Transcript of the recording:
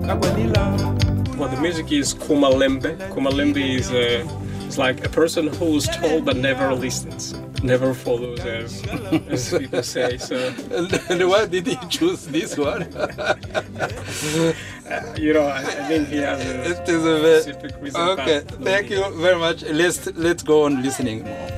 Well, the music is Kumalembe. Kumalembe is it's like a person who's told but never listens, never follows, as people say. So, And why did you choose this one? I think he has It is a a very specific reason. okay. Thank you very much. Let's go on listening more.